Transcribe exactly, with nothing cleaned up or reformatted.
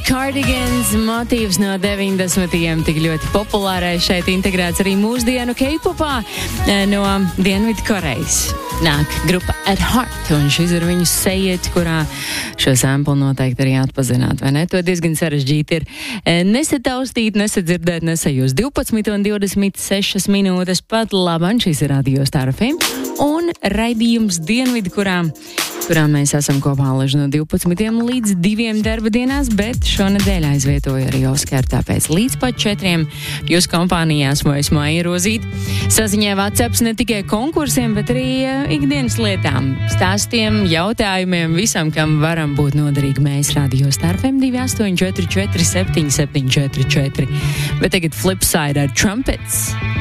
Cardigans motīvs no deviņdesmitiem tik ļoti populārais šeit integrēts arī mūsdienu K-popā no Dienvidkorejas. Nāk grupa At Heart, un šis ir viņu Say It, kurā šo sample noteikti arī atpazināt, vai ne? To diezgan sarežģīti ir nesataustīt, nesadzirdēt, nesajūst. divpadsmit un divdesmit sešas minūtes pat labam, šis ir Radio Star F M, un raidījums Dienvidi, kurā, kurā mēs esam kopā lež no divpadsmitiem līdz diviem darba dienās, bet šonedēļ aizvietoju arī Oskaru, tāpēc līdz pat četriem jūs kompānijā esmu es Maija Rozīte. Saziņā WhatsApps ne tikai konkursiem, bet arī ikdienas lietām, stāstiem, jautājumiem, visam, kam varam būt noderīgi mēs Radio Star F M divi astoņi četri četri septiņi septiņi četri četri. Bet tagad Flipside ar Trumpets.